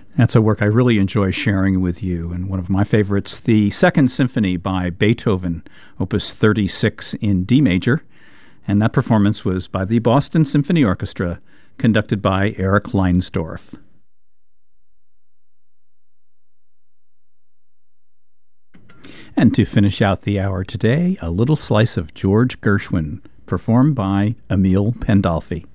That's a work I really enjoy sharing with you, and one of my favorites, the Second Symphony by Beethoven, Opus 36 in D major, and that performance was by the Boston Symphony Orchestra, conducted by Eric Leinsdorf. And to finish out the hour today, a little slice of George Gershwin, performed by Emil Pandolfi.